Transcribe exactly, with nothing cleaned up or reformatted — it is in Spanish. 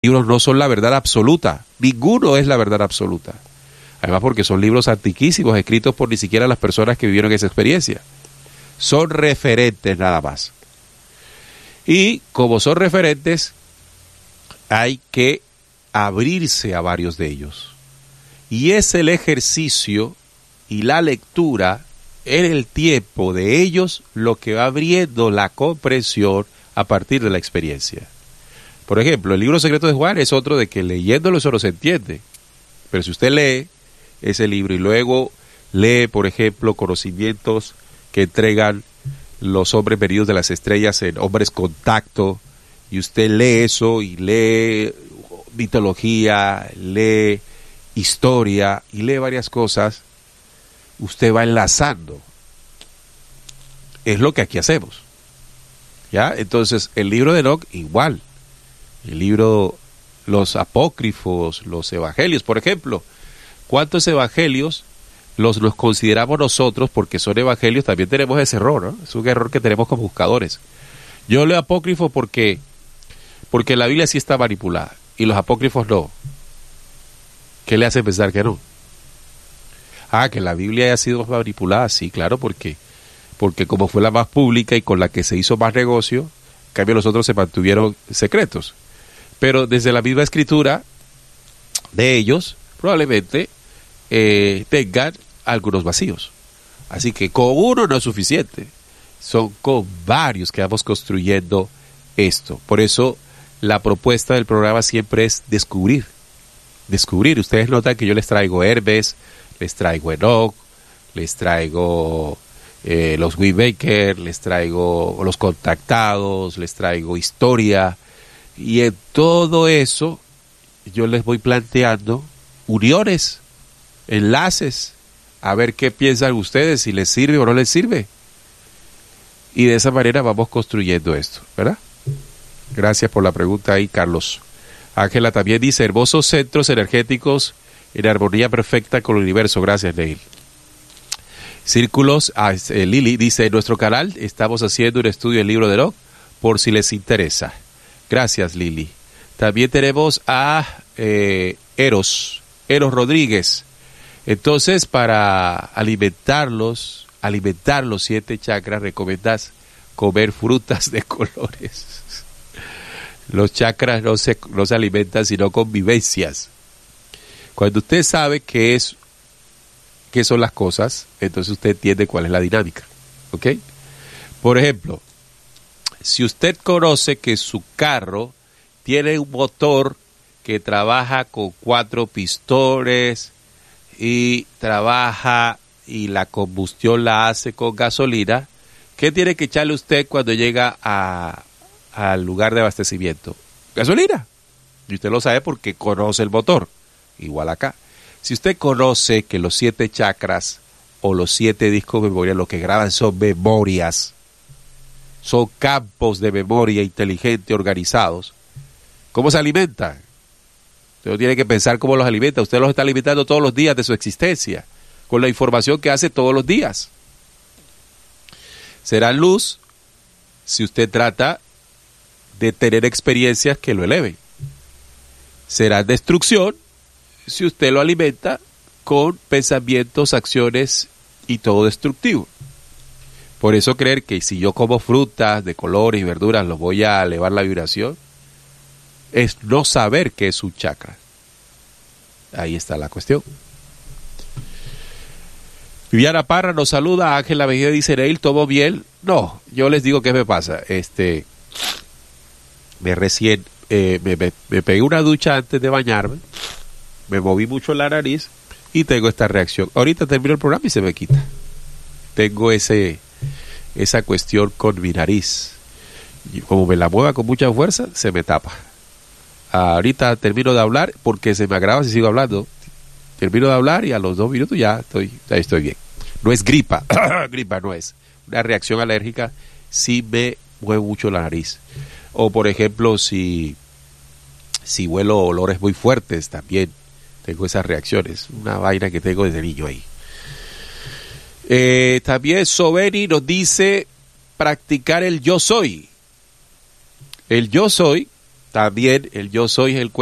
libros no son la verdad absoluta, ninguno es la verdad absoluta. Además porque son libros antiquísimos, escritos por ni siquiera las personas que vivieron esa experiencia. Son referentes nada más. Y como son referentes, hay que abrirse a varios de ellos. Y es el ejercicio y la lectura en el tiempo de ellos lo que va abriendo la comprensión a partir de la experiencia. Por ejemplo, el libro secreto de Juan es otro de que leyéndolo eso no se entiende. Pero si usted lee ese libro y luego lee, por ejemplo, conocimientos que entregan los hombres venidos de las estrellas en Hombres Contacto, y usted lee eso y lee mitología, lee historia y lee varias cosas, usted va enlazando. Es lo que aquí hacemos. ¿Ya? Entonces, el libro de Enoc igual. El libro, los apócrifos, los evangelios, por ejemplo, ¿cuántos evangelios los, los consideramos nosotros? Porque son evangelios, también tenemos ese error, ¿no? Es un error que tenemos como buscadores. Yo leo apócrifo porque, porque la Biblia sí está manipulada y los apócrifos no. ¿Qué le hace pensar que no? Ah, que la Biblia haya sido manipulada, sí, claro, porque, porque como fue la más pública y con la que se hizo más negocio, en cambio los otros se mantuvieron secretos. Pero desde la misma escritura de ellos, probablemente eh, tengan algunos vacíos. Así que con uno no es suficiente. Son con varios que vamos construyendo esto. Por eso la propuesta del programa siempre es descubrir. Descubrir. Ustedes notan que yo les traigo Hermes, les traigo Enoc, les traigo eh, los Waymaker, les traigo los contactados, les traigo historia. Y en todo eso yo les voy planteando uniones, enlaces, a ver qué piensan ustedes, si les sirve o no les sirve. Y de esa manera vamos construyendo esto, ¿verdad? Gracias por la pregunta ahí, Carlos. Ángela también dice, hermosos centros energéticos en armonía perfecta con el universo. Gracias, Neil. Círculos, ah, eh, Lili dice, en nuestro canal estamos haciendo un estudio del libro de Enoc, por si les interesa. Gracias, Lili. También tenemos a eh, Eros, Eros Rodríguez. Entonces, para alimentarlos, alimentar los siete chakras, recomiendas comer frutas de colores. Los chakras no se, no se alimentan sino con vivencias. Cuando usted sabe qué es, qué son las cosas, entonces usted entiende cuál es la dinámica. ¿Ok? Por ejemplo, si usted conoce que su carro tiene un motor que trabaja con cuatro pistones y trabaja y la combustión la hace con gasolina, ¿qué tiene que echarle usted cuando llega a, al lugar de abastecimiento? Gasolina. Y usted lo sabe porque conoce el motor. Igual acá. Si usted conoce que los siete chakras o los siete discos de memoria lo que graban son memorias, son campos de memoria inteligente organizados, ¿cómo se alimentan? Usted no tiene que pensar cómo los alimenta, usted los está alimentando todos los días de su existencia, con la información que hace todos los días. Será luz si usted trata de tener experiencias que lo eleven. Será destrucción si usted lo alimenta con pensamientos, acciones y todo destructivo. Por eso creer que si yo como frutas de colores y verduras los voy a elevar la vibración, es no saber qué es un chakra. Ahí está la cuestión. Viviana Parra nos saluda, Ángela Mejía dice, Neil, ¿tomo miel? No, yo les digo qué me pasa. Este, me recién, eh, me, me, me pegué una ducha antes de bañarme, me moví mucho la nariz y tengo esta reacción. Ahorita termino el programa y se me quita. Tengo ese, esa cuestión con mi nariz. Y como me la mueva con mucha fuerza, se me tapa. Ahorita termino de hablar porque se me agrava si sigo hablando. Termino de hablar y a los dos minutos ya estoy, ya estoy bien. No es gripa, gripa no es. Una reacción alérgica si me mueve mucho la nariz. O por ejemplo, si, si huelo olores muy fuertes también tengo esas reacciones. Una vaina que tengo desde niño ahí. Eh, también Sobeni nos dice practicar el yo soy. El yo soy También el yo soy es el